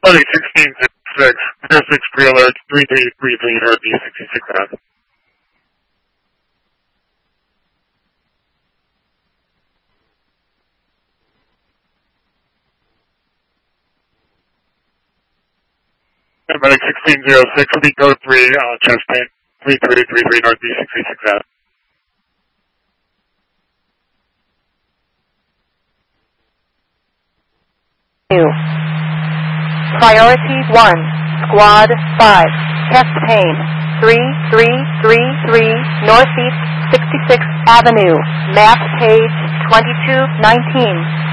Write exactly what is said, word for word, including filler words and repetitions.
Flight sixteen zero six, zero six pre-alert, three three three three, North B sixty-six Ave. Medic sixteen zero six, will be code three, uh, chest pain, three three three three, North B sixty-six Ave. Priority one, Squad five, chest pain, three three three three, Northeast sixty-sixth Avenue, map page twenty-two nineteen.